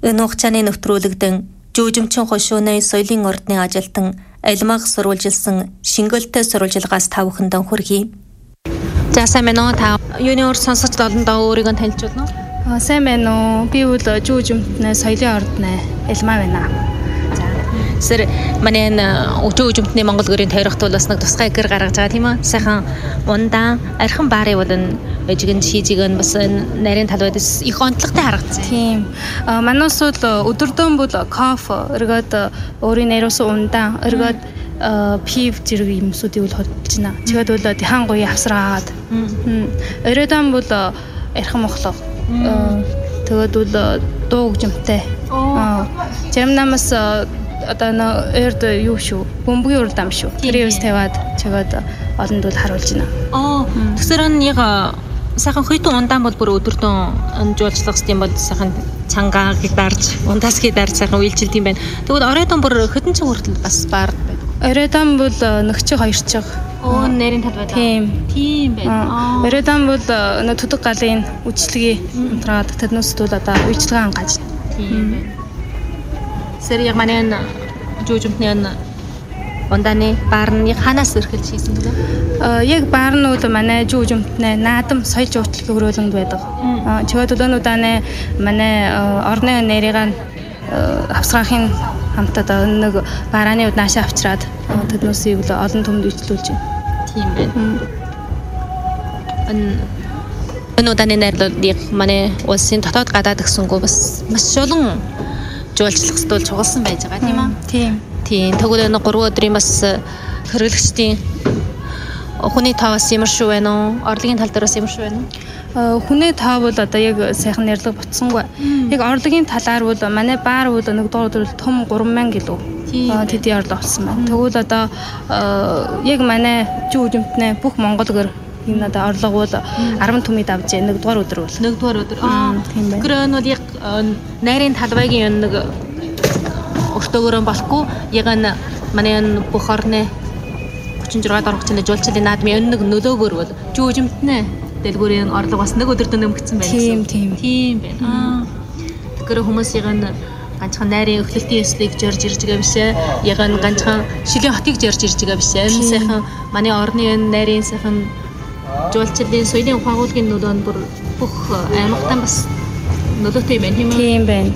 Энэ хугацааны нэвтрүүлэгдэн жүүжимчин хошууны соёлын ордны ажилтан Алмаг сурвалжилсан шингэлтэй сурвалжилгаас та бүхэндээ хүргэе. За сайн байна уу? Та юуны урд сонсож олондоо өөрийгөө танилцуулна уу? Сайн байна уу? Би бол жүүжимтний соёлын ордны Алмаг байна. Сэр манай жүүжимтний Монгол гэрийн тойрогт бол бас нэг тусгай гэр гаргаж байгаа тийм үү? Сайхан ундаан архин баарыг бол эжигэн шийжиг нь бас нарийн талбайд их онцлогтой харагдсан. Тийм. Манайс бол өдөрдөн бол кофе өргөд өөрийн нэрөөсөн ундаан өргөд пив зэрэг юмсуудыг бол hodж байна. Чигэд бол дихан гоё авсраагаад. Өрөөдөн бол архин мохлог. Тэгэд бол дуу хөгжимтэй. Зарим намаас одоо эрд юу шүү бөмбөгийн урд ам шүү. Тэрээс тавиад чигээд олонд бол харуулж байна. Тэгэхээр энэ яг сайхан хөйтөн ундаан бол бүр өдөртөн жуулчлах юм бол сайхан цангааг дарж ундасгийг дарж сайхан үйлчилдэг юм байна. Тэгвэл оройдон бүр хөдөн цэг хүртэл бас баар байдаг. Оройдон бол нөгчиг хоёр чиг. Нэрийн талбай. Тийм байна. Оройдон бол төдөг галын үйлчлэгийг унтраад тэднээс бол одоо үйлчлэгээ ангааж. Тийм байна. Сэр яг манай жүүжимтний ундааны баар нь ханаас эрхэлж хийсэн бэ? Яг баар нь бол манай жүүжимтний наадам соёл жуулчлалын хөрөөлөнд байдаг. Чигэд өдөөнүүдээ манай орны нэрийг авсгаахын хамтад нэг баарааны уд наашаа авчираад тэднээсийг олон түмэнд үйлчлүүлж байна. Тийм байна. Энэ удааны найрлалыг манай улсын дотоод гадаад гэсэнгүү бас маш шулан жуулчлах зүйл чугалсан байж байгаа тийм үү? Тийм. Тэгвэл энэ 3 өдрийн бас хэрэглэгчдийн хүний таваас ямар шүү байна уу? Орлогын тал дээрээс ямар шүү байна уу? Хүний тав бол одоо яг сайхан нэрлэг ботсонгүй. Яг орлогын талаар бол манай баар бол нэг дугаар том 3000 гэлөө. Тэдний орлого болсон байна. Тэгвэл одоо яг манай жүүжимтний бүх монгол гэр энэ одоо орлого бол 10 түмэд авч нэг дугаар өдөр бол. Тийм байна. Тэгэхээр энэ бол яг найрын талбайгийн нэг өртөөгөөрөө болохгүй яг энэ манай бүх орны 36 доргочны жуулчлалын наадмын нэг нөлөөгөөр бол жүүжимтний дэлгүүрийн орлого бас нэг өдөртөө нэмэгдсэн байна. Тийм байна. Тэгэхээр хүмүүс яг энэ ганцхан найрын өхлөлтийн эслийг зорж ирж байгаа биш ээ. Яг энэ ганцхан шилийн хотыг зорж ирж байгаа биш ээ. Энэ сайхан манай орны энэ найрын сайхан жуулчлалын соёлын ухаагуулгын нөлөө нь бүр бүх аймагтаа бас нөлөөтэй байна тийм үү? Тийм байна.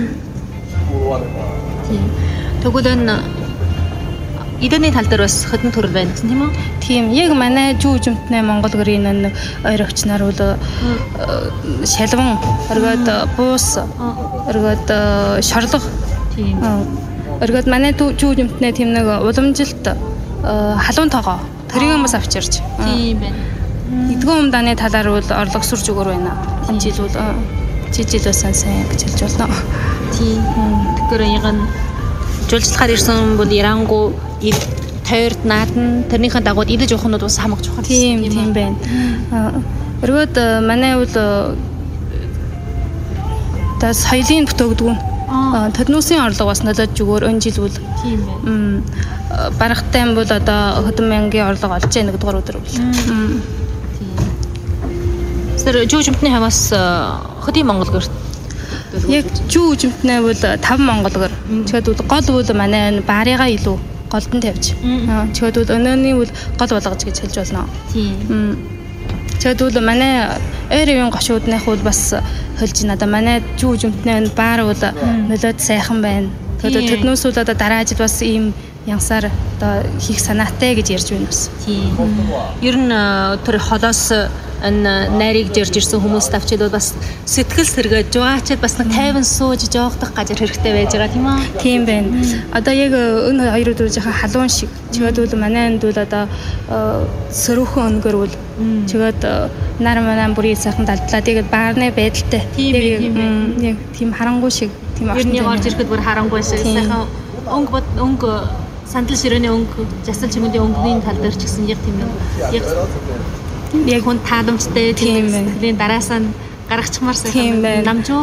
Тэгвэл энэ эдний тал дээр бас хөдөн төрөл байна гэсэн тийм үү? Тийм. Яг манай жүүжимтний монгол гэрийн нэг ойрогч нар бол шалван өргөд буус өргөд шорлого. Тийм. Өргөд манай жүүжимтний тийм нэг уламжилт халуун тоогоо тэрийг бас авчирч. Тийм байна. Эдгэн умдааны талаар бол орлого сурж өгөр байна. Энэ жил бол жижиг байсан сайн гэж хэлж болно. Тийм. Тэгэхээр яг нь жуулчлахаар ирсэн бол Ирангу тойрд наадан тэрнийхэн дагууд идэж явахнууд бас хамаг чухал. Тийм байна. Өргөд манай бол та соёлын бүтээгдэхүүн тэднүүсийн орлого бас нөлөөж өгөр энэ жил бол тийм байна. Барахтай бол одоо хөдөн мянгийн орлого олж яа нэг дугаар өдөр бол. Сэр жүүжимтний хаваас хөдийн монгол гэрт яг жүүжимтний бол 5 монгол гэр. Чигэд бол гол бол манай баарыгаа илүү голдон тавьж. Чигэд бол өнөөний бол гол болгож гэж хэлж болно. Тийм. Чигэд бол манай ойрын гошуудных бол бас хэлж байна. Одоо манай жүүжимтний баар бол нөлөөд сайхан байна. Тэгээд тэднээс бол одоо дараа жил бас ийм янсаар одоо хийх санаатай гэж ярьж байна бас. Тийм. Ер нь тэр холоос энэ найрыг жирж ирсэн хүмүүст авчид бас сэтгэл сэргээд жугаачаад бас нэг тайван сууж жоогдох газар хэрэгтэй байж байгаа тийм үү? Тийм байна. Одоо яг энэ хоёр өдөр жоохон халуун шиг. Чигэд бол манай энд бол одоо сөрөөхөн өнгөр бол чигэд нар манай бүрийн сайхан далдлаа. Тэгээд баарны байдалтай. Яг тийм харангуй шиг тийм орчин. Ер нь орж ирэхэд бүр харангуй шиг сайхан өнгө сандал ширээний өнгө, жасал чимээний өнгөний тал дээр ч гэсэн яг тийм яг хүн таадамжтай тийм сэтгэлийн дараасаа гаргачихмаар сайхан намжуу